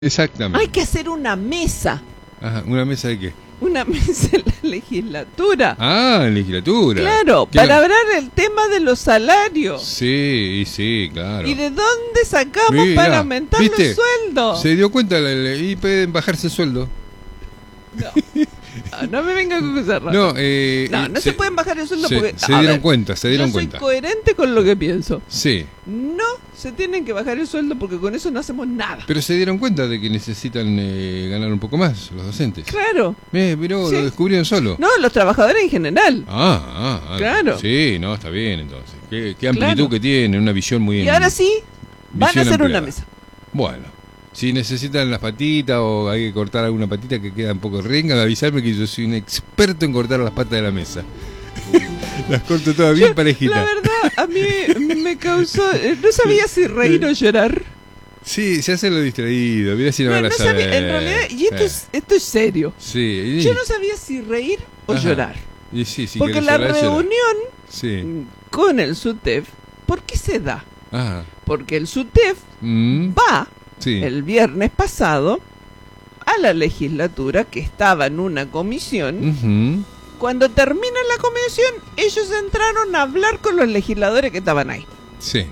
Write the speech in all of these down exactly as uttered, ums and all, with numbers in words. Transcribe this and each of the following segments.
Exactamente. Hay que hacer una mesa. Ajá, ¿una mesa de qué? Una mesa en la legislatura. Ah, en legislatura. Claro, ¿Qué para no? hablar el tema de los salarios. Sí, sí, claro. ¿Y de dónde sacamos Mirá, para aumentar ¿viste? los sueldos? Se dio cuenta la- la- y pueden bajarse el sueldo. No, Ah, no me venga con cosas raras. No, eh, No, eh, no se, pueden bajar el sueldo se, porque... se a dieron ver, cuenta, se dieron yo soy cuenta. coherente con lo que pienso. Sí, No se tienen que bajar el sueldo porque con eso no hacemos nada. pero se dieron cuenta de que necesitan eh, ganar un poco más los docentes. Claro. Eh, pero Sí. lo descubrieron solo. No, los trabajadores en general. Ah, ah, ah, Claro. Sí, no, está bien entonces. Qué, qué amplitud Claro. que tiene, una visión muy... Y ahora sí, van a visión hacer ampliada. una mesa. Bueno, si necesitan las patitas o hay que cortar alguna patita que queda un poco renga, avisarme que yo soy un experto en cortar las patas de la mesa. Las corto todas bien parejitas. La verdad, a mí me causó... eh, No sabía si reír o llorar. Sí, se hace lo distraído, mira si no, No, van a no saber. sabía, en realidad, y esto, Eh, es, esto es serio. Sí, y, Yo no sabía si reír o Ajá. llorar. y sí, si Porque querés la llorar, llorar. reunión Sí. con el SUTEF, ¿por qué se da? Ajá. Porque el SUTEF Mm, va sí. el viernes pasado a la legislatura, que estaba en una comisión. Ujú. Cuando termina la comisión, ellos entraron a hablar con los legisladores que estaban ahí. Sí.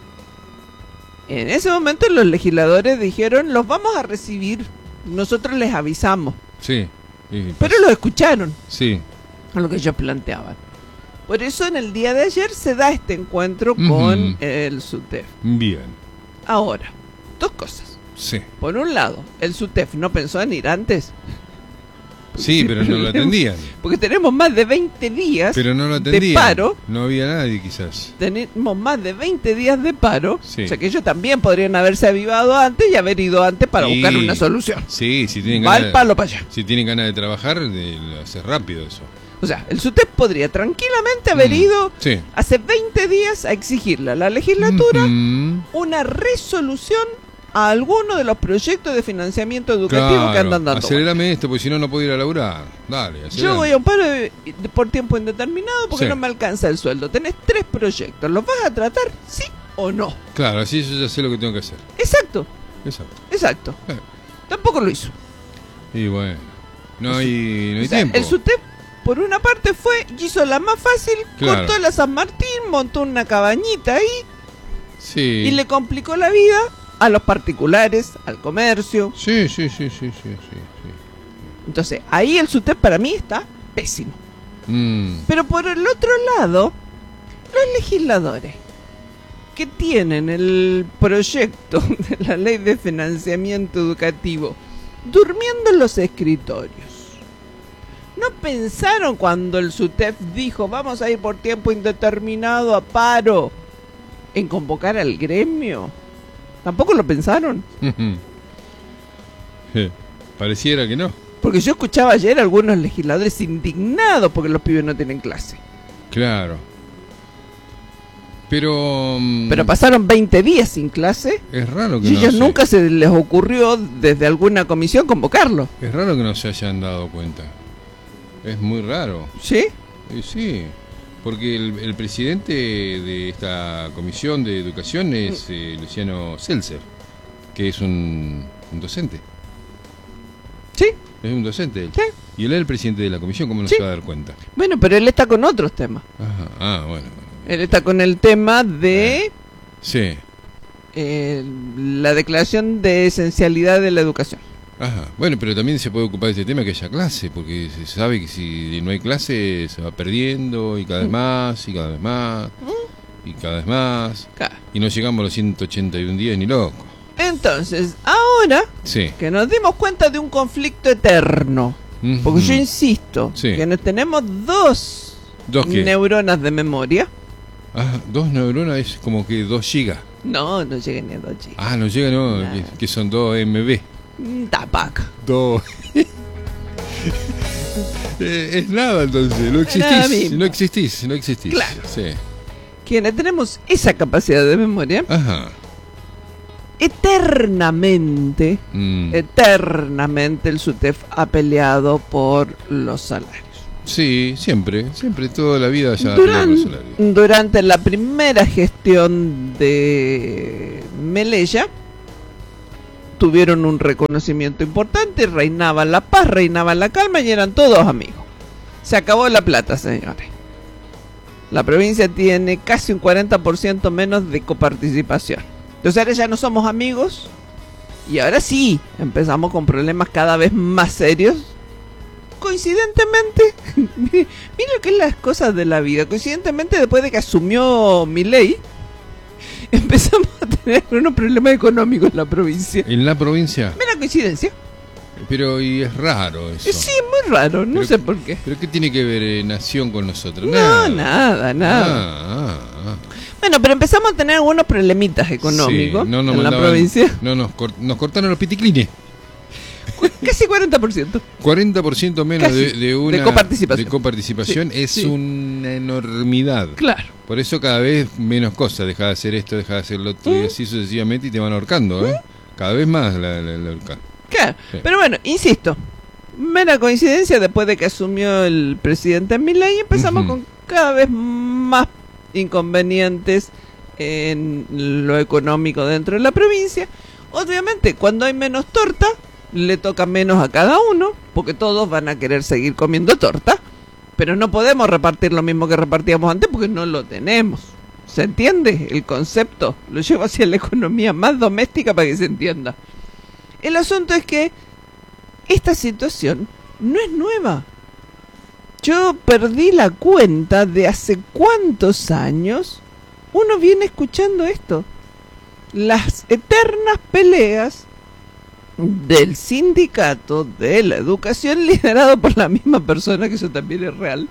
En ese momento los legisladores dijeron, los vamos a recibir, nosotros les avisamos. Sí. Y- Pero lo escucharon, Sí. a lo que ellos planteaban. Por eso en el día de ayer se da este encuentro Ujú. con el SUTEF. Bien. Ahora, dos cosas. Sí. Por un lado, el SUTEF no pensó en ir antes. Sí, pero no lo atendían. Porque tenemos más de veinte días Pero no lo de atendían. paro. No había nadie quizás. Tenemos más de veinte días de paro. Sí. O sea que ellos también podrían haberse avivado antes y haber ido antes para Sí. buscar una solución. Sí, si tienen Va ganas el palo para allá. Si tienen ganas de trabajar, de, lo hace rápido eso. O sea, el SUTEF podría tranquilamente haber Mm, ido Sí. hace veinte días a exigirle a la legislatura Ujú. una resolución a alguno de los proyectos de financiamiento educativo Claro, que andan dando. acelérame esto, porque si no, no puedo ir a laburar. Dale, Yo acelérame. voy a un paro de- de- por tiempo indeterminado porque Sí. no me alcanza el sueldo. Tenés tres proyectos. ¿Los vas a tratar? ¿Sí o no? Claro, así yo ya sé lo que tengo que hacer. Exacto, Exacto. exacto. Eh. Tampoco lo hizo. Y bueno, no hay, no hay O sea, tiempo. el SUTEP, por una parte, fue y hizo la más fácil, Claro. cortó la San Martín, montó una cabañita ahí Sí. y le complicó la vida a los particulares, al comercio. Sí, sí, sí, sí, sí, sí, sí. Entonces, ahí el SUTEP para mí está pésimo. Mm, Pero por el otro lado, los legisladores que tienen el proyecto de la ley de financiamiento educativo durmiendo en los escritorios, ¿no pensaron cuando el SUTEF dijo vamos a ir por tiempo indeterminado a paro en convocar al gremio? ¿Tampoco lo pensaron? eh, Pareciera que no. Porque yo escuchaba ayer a algunos legisladores indignados porque los pibes no tienen clase. Claro. Pero. mm, Pero pasaron veinte días sin clase Es raro que y no ellos se- nunca se les ocurrió desde alguna comisión convocarlo. Es raro que no se hayan dado cuenta. Es muy raro. ¿Sí? Y sí. Porque el, el presidente de esta comisión de educación es eh, Luciano Seltzer, que es un, un docente. ¿Sí? Es un docente él. Sí. Y él es el presidente de la comisión, ¿cómo no Sí. se va a dar cuenta? Bueno, pero él está con otros temas. Ajá. Ah, bueno. Él está con el tema de Sí. eh, la declaración de esencialidad de la educación. Ajá. Bueno, pero también se puede ocupar de este tema que haya clase, porque se sabe que si no hay clase se va perdiendo y cada vez más, y cada vez más, y cada vez más. Claro. Y no llegamos a los ciento ochenta y un días ni loco. Entonces, ahora Sí. que nos dimos cuenta de un conflicto eterno, porque yo Ujú. insisto Sí. que nos tenemos dos ¿Dos qué? neuronas de memoria. Ah, dos neuronas es como que dos gigas. No, no lleguen ni a dos G. Ah, no llega, no, Nah. que, que son dos M B. Mm, Tapac. Dos. Eh, es nada entonces, no Nada existís, mismo. no existís, no existís. Claro. Sí. Quienes tenemos esa capacidad de memoria, Ajá. eternamente, Mm. eternamente el SUTEF ha peleado por los salarios. Sí, siempre, siempre, toda la vida ya Duran- tenemos salario. durante la primera gestión de Melella, tuvieron un reconocimiento importante, reinaba la paz, reinaba la calma y eran todos amigos. Se acabó la plata, señores. La provincia tiene casi un cuarenta por ciento menos de coparticipación. Entonces ahora ya no somos amigos y ahora sí empezamos con problemas cada vez más serios. Coincidentemente, mire lo que es las cosas de la vida. Coincidentemente, después de que asumió Milei, empezamos a tener unos problemas económicos en la provincia. ¿En la provincia? Mira coincidencia. Pero y es raro eso. Sí, muy raro, no pero, sé por qué. ¿Pero qué tiene que ver eh, Nación con nosotros? No, nada, nada, nada. Ah, ah, ah. Bueno, pero empezamos a tener algunos problemitas económicos sí, no nos en mandaban, la provincia. No, nos, cort, nos cortaron los piticlines. Casi cuarenta por ciento. cuarenta por ciento menos de, de una de coparticipación. De coparticipación sí, es sí. una enormidad. Claro. Por eso cada vez menos cosas. Deja de hacer esto, deja de hacer lo otro, ¿Mm? y así sucesivamente y te van ahorcando, ¿eh? ¿Mm? Cada vez más la, la, la, la... Claro. Sí. Pero bueno, insisto, mera coincidencia, después de que asumió el presidente Milei, empezamos uh-huh. con cada vez más inconvenientes en lo económico dentro de la provincia. Obviamente, cuando hay menos torta, le toca menos a cada uno, porque todos van a querer seguir comiendo torta, pero no podemos repartir lo mismo que repartíamos antes porque no lo tenemos. ¿Se entiende el concepto? Lo llevo hacia la economía más doméstica para que se entienda. El asunto es que esta situación no es nueva. Yo perdí la cuenta de hace cuántos años uno viene escuchando esto. Las eternas peleas del sindicato de la educación liderado por la misma persona, que eso también es real,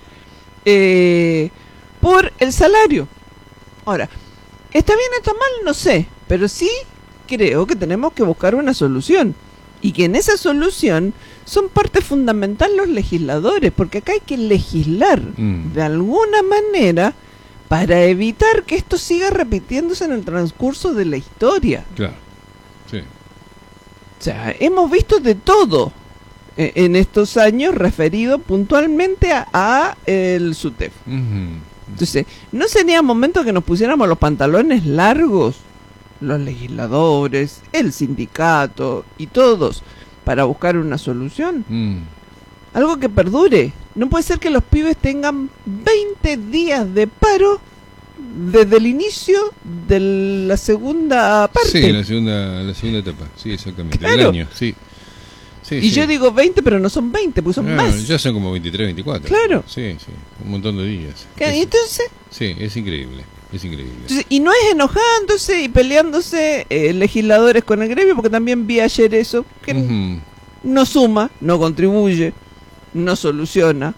eh, por el salario. Ahora, ¿está bien, está mal? No sé, pero sí creo que tenemos que buscar una solución y que en esa solución son parte fundamental los legisladores, porque acá hay que legislar mm. de alguna manera para evitar que esto siga repitiéndose en el transcurso de la historia. Claro, sí. O sea, hemos visto de todo eh, en estos años referido puntualmente a, a el SUTEF. Uh-huh. Entonces, ¿no sería momento que nos pusiéramos los pantalones largos, los legisladores, el sindicato y todos, para buscar una solución? Mm. Algo que perdure. No puede ser que los pibes tengan veinte días de paro desde el inicio de la segunda parte. Sí, la segunda, la segunda etapa. Sí, exactamente. Claro. El año, sí. sí y sí. yo digo veinte, pero no son veinte, porque son no, más. Ya son como veintitrés, veinticuatro. Claro. Sí, sí. Un montón de días. ¿Y entonces? Sí, es increíble. Es increíble. Entonces, y no es enojándose y peleándose eh, legisladores con el gremio, porque también vi ayer eso, que uh-huh. no suma, no contribuye, no soluciona.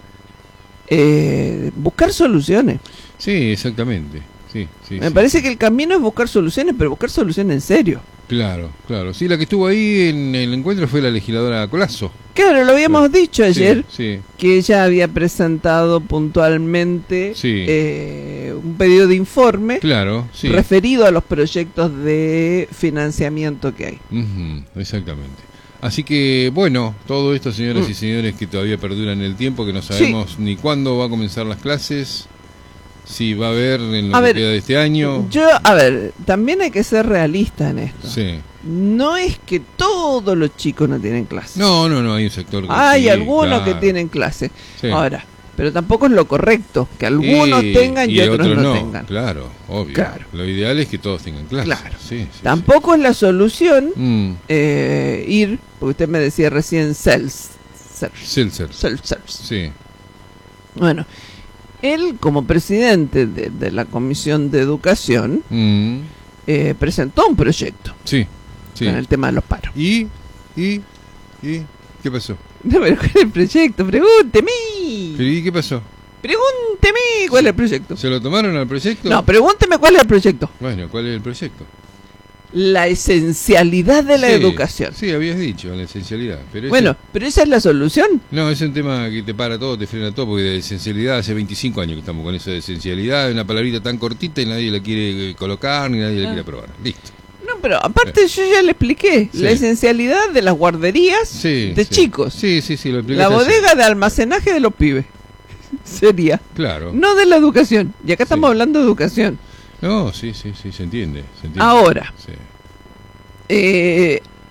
Eh, buscar soluciones. Sí, exactamente. Sí, sí, Me sí. parece que el camino es buscar soluciones, pero buscar soluciones en serio. Claro, claro. Sí, la que estuvo ahí en el encuentro fue la legisladora Colazo. Claro, lo habíamos sí. dicho ayer, sí, sí. que ella había presentado puntualmente sí. eh, un pedido de informe claro, sí. referido a los proyectos de financiamiento que hay. Uh-huh, exactamente. Así que, bueno, todo esto, señoras mm. y señores, que todavía perduran en el tiempo, que no sabemos sí. ni cuándo va a comenzar las clases, si va a haber en lo a que ver, queda de este año. Yo, a ver, también hay que ser realista en esto. Sí. No es que todos los chicos no tienen clase. No, no, no, hay un sector que Hay sí, algunos claro. que tienen clase. Sí. Ahora, pero tampoco es lo correcto, que algunos y, tengan y, y otros, otros no, no tengan. Claro, obvio. Claro. Lo ideal es que todos tengan clase. Claro. Sí, sí, tampoco sí. es la solución mm. eh, ir, porque usted me decía recién, self Seltzer. Self Sí. Bueno, él como presidente de, de la Comisión de Educación mm. eh, presentó un proyecto. Sí. Sí. Con el tema de los paros. ¿Y? ¿Y? ¿Y? ¿Qué pasó? No, pero ¿cuál es el proyecto? Pregúnteme. ¿Pero y qué pasó? Pregúnteme cuál es el proyecto. ¿Se lo tomaron al proyecto? No, pregúnteme cuál es el proyecto. Bueno, ¿cuál es el proyecto? La esencialidad de la sí, educación. Sí, habías dicho, la esencialidad. Pero bueno, ese... pero esa es la solución. No, es un tema que te para todo, te frena todo, porque de esencialidad hace veinticinco años que estamos con eso de esencialidad, una palabrita tan cortita y nadie la quiere colocar ni nadie la quiere aprobar. Listo. No, pero aparte yo ya le expliqué sí. la esencialidad de las guarderías sí, de sí. chichos. Sí, sí, sí, lo expliqué. La bodega así. De almacenaje de los pibes. Sería. Claro. No de la educación. Y acá estamos sí. hablando de educación. No, sí, sí, sí, se entiende. Se entiende. Ahora, sí. eh,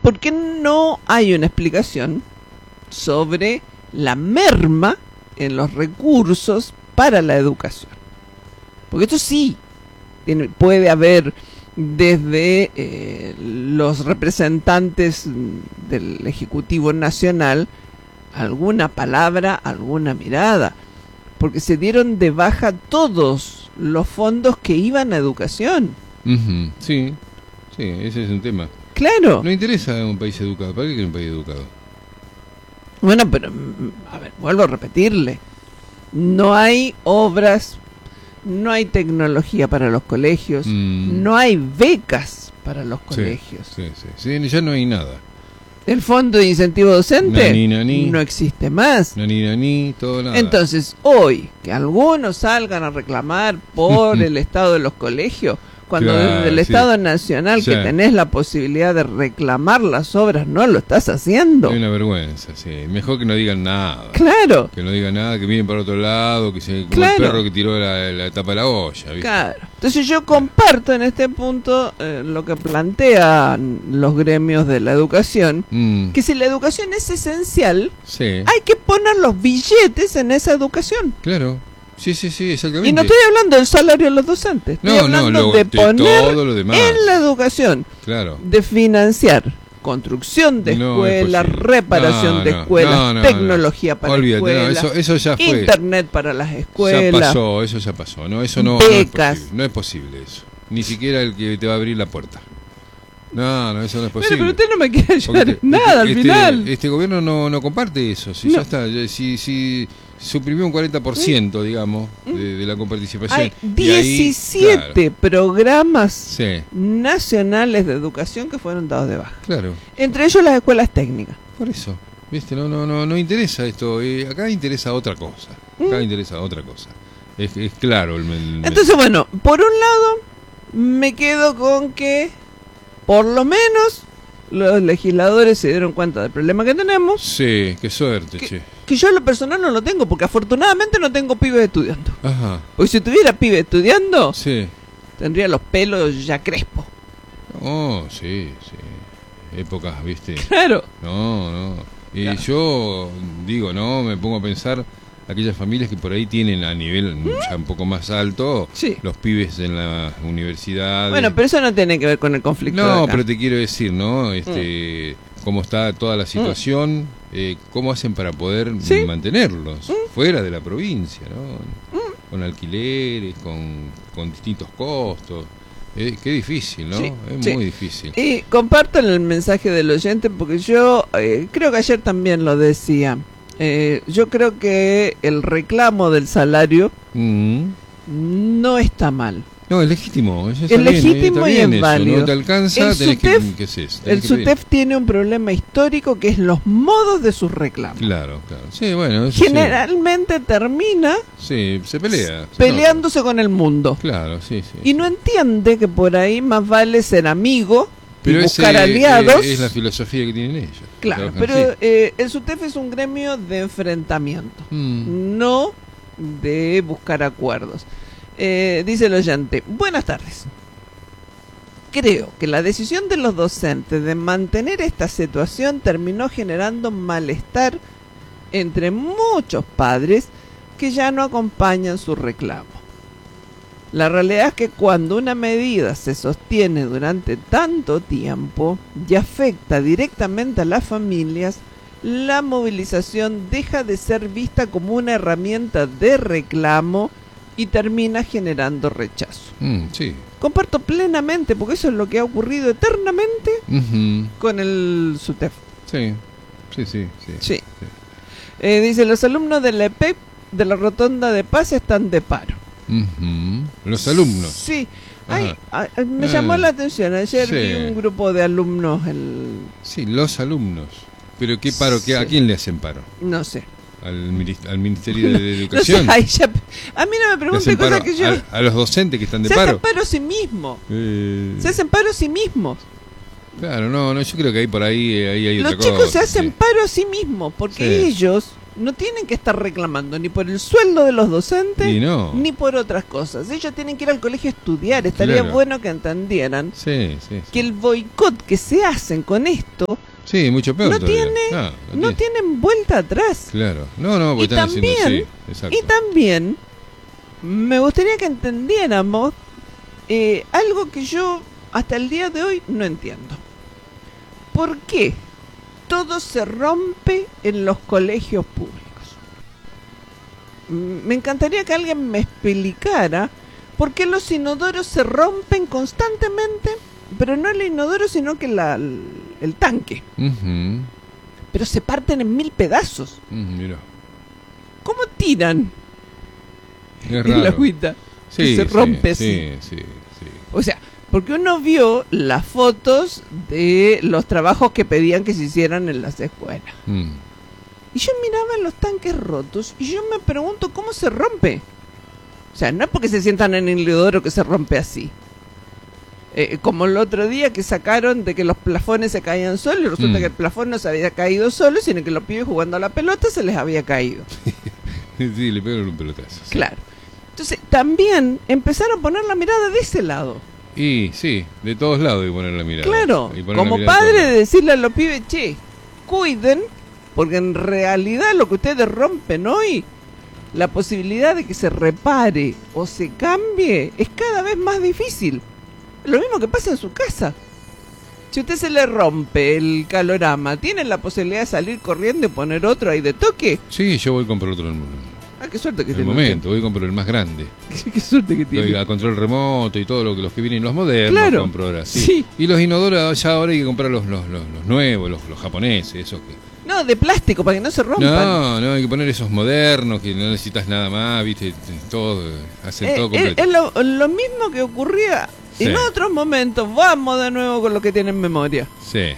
¿por qué no hay una explicación sobre la merma en los recursos para la educación? Porque esto sí tiene, puede haber desde eh, los representantes del Ejecutivo Nacional alguna palabra, alguna mirada, porque se dieron de baja todos los fondos que iban a educación. Uh-huh. Sí, sí, ese es un tema. Claro. No interesa un país educado. ¿Para qué quiere un país educado? Bueno, pero, a ver, vuelvo a repetirle. No hay obras, no hay tecnología para los colegios, mm. no hay becas para los colegios. Sí, sí, sí, sí, ya no hay nada. El fondo de incentivo docente nani, nani. no existe más. Nani, nani, todo nada. Entonces, hoy, que algunos salgan a reclamar por el estado de los colegios, cuando claro, desde el sí. Estado Nacional, sí. que tenés la posibilidad de reclamar las obras, no lo estás haciendo. Es una vergüenza, sí. Mejor que no digan nada. Claro. Que no digan nada, que miren para otro lado, que se como claro. el perro que tiró la, la tapa de la olla, ¿viste? Claro. Entonces yo comparto en este punto eh, lo que plantean los gremios de la educación, mm. que si la educación es esencial, sí. hay que poner los billetes en esa educación. Claro. Sí, sí, sí, exactamente. Y no estoy hablando del salario de los docentes, estoy no, hablando no, lo, de poner de todo lo demás. En la educación, claro. de financiar construcción de no escuelas, reparación no, de no, escuelas, no, no, tecnología no. para Olvídate, escuelas, no, eso, eso ya fue. internet para las escuelas. Ya pasó, eso ya pasó. No, eso no, becas. no es posible. No es posible eso. Ni siquiera el que te va a abrir la puerta. No, no, eso no es posible. Pero, pero usted no me quiere ayudar este, nada este, al final. Este gobierno no, no comparte eso. Si no. ya está, si, si suprimió un cuarenta por ciento, digamos, de, de la coparticipación. Hay diecisiete ahí, claro. programas sí. nacionales de educación que fueron dados de baja. Claro. Entre ellos las escuelas técnicas. Por eso, viste, no, no, no, no interesa esto. Eh, acá interesa otra cosa. Acá mm. interesa otra cosa. Es, es claro. El, el, Entonces, bueno, por un lado, me quedo con que por lo menos los legisladores se dieron cuenta del problema que tenemos. Sí, qué suerte, que, che. Que yo en lo personal no lo tengo, porque afortunadamente no tengo pibes estudiando. Ajá. Porque si tuviera pibes estudiando, sí. tendría los pelos ya crespos. Oh, sí, sí. Épocas, ¿viste? Claro. No, no. Y claro. yo digo, no, me pongo a pensar aquellas familias que por ahí tienen a nivel ¿Mm? ya un poco más alto, sí. los pibes en la universidad. Bueno, pero eso no tiene que ver con el conflicto. No, de acá. pero te quiero decir, ¿no? Este, mm. cómo está toda la situación, mm. eh, cómo hacen para poder ¿Sí? mantenerlos mm. fuera de la provincia, ¿no? Mm. Con alquileres, con, con distintos costos. Eh, qué difícil, ¿no? Sí, es sí. muy difícil. Y comparto el mensaje del oyente porque yo eh, creo que ayer también lo decía. Eh, yo creo que el reclamo del salario mm. no está mal. No, es legítimo. Es, es legítimo bien, y es válido. No te alcanza, el tenés SUTEF, que, ¿qué es eso? El SUTEF tiene un problema histórico que es los modos de sus reclamos. Claro, claro. Sí, bueno, eso generalmente sí. termina sí, se pelea. peleándose se con el mundo. Claro, sí, sí. Y no entiende que por ahí más vale ser amigo pero y buscar ese, aliados. Es la filosofía que tienen ellos. Claro, pero eh, el SUTEF es un gremio de enfrentamiento, mm. no de buscar acuerdos. Eh, dice el oyente, buenas tardes. Creo que la decisión de los docentes de mantener esta situación terminó generando malestar entre muchos padres que ya no acompañan su reclamo. La realidad es que cuando una medida se sostiene durante tanto tiempo y afecta directamente a las familias, la movilización deja de ser vista como una herramienta de reclamo y termina generando rechazo. Mm, sí. Comparto plenamente, porque eso es lo que ha ocurrido eternamente uh-huh. con el SUTEF. Sí, sí, sí. sí, sí. sí. Eh, dice, los alumnos de la E P E P de la Rotonda de Paz están de paro. Uh-huh. Los alumnos. Sí. Ay, ay, me llamó ah, la atención. Ayer sí. vi un grupo de alumnos. El... Sí, los alumnos. Pero ¿qué paro? ¿Qué, sí. ¿A quién le hacen paro? No sé. Al, al Ministerio de Educación. No sé, ay, ya, a mí no me pregunte cosas que yo... A, a los docentes que están de se paro. Se hacen paro a sí mismos. Eh... Se hacen paro a sí mismos. Claro, no, no, yo creo que ahí por ahí, ahí hay los otra cosa. Los chicos se hacen sí. paro a sí mismos, porque sí. ellos no tienen que estar reclamando ni por el sueldo de los docentes no. ni por otras cosas. Ellos tienen que ir al colegio a estudiar. Estaría claro. bueno que entendieran sí, sí, sí. que el boicot que se hacen con esto sí, mucho peor no, todavía. tiene, no, no, no tiene. tienen vuelta atrás. Claro, no, no, porque Y están también, haciendo, sí, exacto. y también me gustaría que entendiéramos eh, algo que yo hasta el día de hoy no entiendo. ¿Por qué todo se rompe en los colegios públicos? Me encantaría que alguien me explicara por qué los inodoros se rompen constantemente, pero no el inodoro, sino que la, el, el tanque. Uh-huh. Pero se parten en mil pedazos. Uh, mira. ¿Cómo tiran Es en la raro. agüita? Sí, que se rompe sí, así. sí, sí, sí. O sea, porque uno vio las fotos de los trabajos que pedían que se hicieran en las escuelas. Mm. Y yo miraba los tanques rotos y yo me pregunto cómo se rompe. O sea, no es porque se sientan en el inodoro que se rompe así. Eh, como el otro día que sacaron de que los plafones se caían solos y resulta Mm. que el plafón no se había caído solo, sino que los pibes jugando a la pelota se les había caído. Sí, le pegaron un pelotazo. Sí. Claro. Entonces, también empezaron a poner la mirada de ese lado. Y sí, de todos lados hay que poner la mirada. Claro, Y poner como la mirada de padre todos de decirle a los pibes, che, cuiden, porque en realidad lo que ustedes rompen hoy, la posibilidad de que se repare o se cambie es cada vez más difícil. Lo mismo que pasa en su casa. Si a usted se le rompe el calorama, ¿tiene la posibilidad de salir corriendo y poner otro ahí de toque? Sí, yo voy a comprar otro en Ah, qué suerte que el tiene momento, voy a comprar el más grande. usted. Qué suerte que tiene. Voy a control remoto y todo lo que los que vienen, los modernos, Claro. compro ahora. Sí. Sí. Y los inodoros, ya ahora hay que comprar los, los, los, los nuevos, los, los japoneses, esos que... No, de plástico, para que no se rompan. No, no, hay que poner esos modernos que no necesitas nada más, viste, todo, hacen Eh, todo eh, completo. es lo, lo mismo que ocurría Sí. en otros momentos. Vamos de nuevo con lo que tienen memoria. Sí,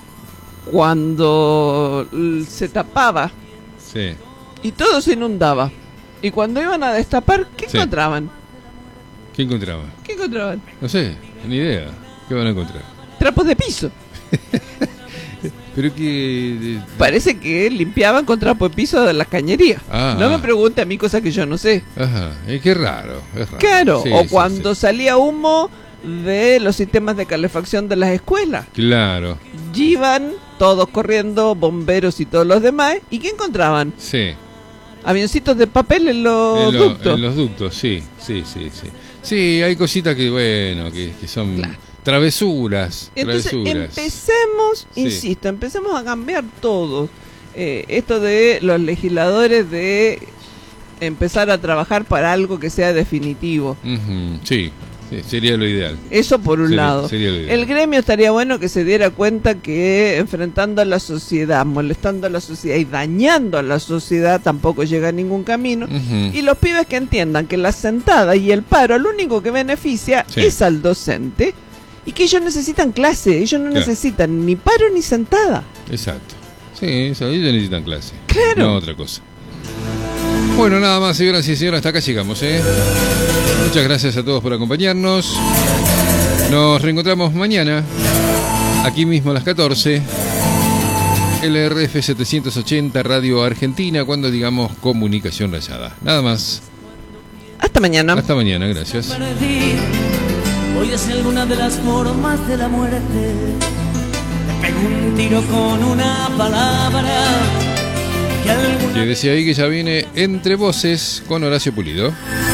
Cuando l- se tapaba sí. y todo se inundaba. Y cuando iban a destapar, ¿qué Sí. encontraban? ¿Qué encontraba? ¿Qué encontraban? No sé, ni idea. ¿Qué van a encontrar? Trapos de piso. Pero que... Parece que limpiaban con trapo de piso de las cañerías. Ah, no me ah. pregunte a mí cosas que yo no sé. Ajá, es que es raro, es raro. Claro, Sí, o sí, cuando sí. salía humo de los sistemas de calefacción de las escuelas. Claro, Iban todos corriendo, bomberos y todos los demás. ¿Y qué encontraban? sí. Avioncitos de papel en los en, lo- ductos. en los ductos, sí, sí, sí, sí. Sí, hay cositas que, bueno, que, que son Claro. travesuras, Entonces travesuras. empecemos, Sí. insisto, empecemos a cambiar todo. Eh, esto de los legisladores de empezar a trabajar para algo que sea definitivo. Ujú, sí, sí, sería lo ideal. Eso por un Sería- lado. sería lo ideal. El gremio estaría bueno que se diera cuenta que enfrentando a la sociedad, molestando a la sociedad y dañando a la sociedad tampoco llega a ningún camino. Ujú. Y los pibes que entiendan que la sentada y el paro lo único que beneficia Sí. es al docente y que ellos necesitan clase, ellos no Claro. necesitan ni paro ni sentada. Exacto. Sí, eso, ellos necesitan clase. Claro. No otra cosa. Bueno, nada más, señoras y señores, hasta acá llegamos, ¿eh? Muchas gracias a todos por acompañarnos. Nos reencontramos mañana, aquí mismo a las catorce. L R F setecientos ochenta Radio Argentina, cuando digamos comunicación rayada. Nada más. Hasta mañana. Hasta mañana, gracias. Perder. Hoy es alguna de las formas de la muerte. Me pego un tiro con una palabra que algún Quédese ahí que ya viene Entre Voces con Horacio Pulido.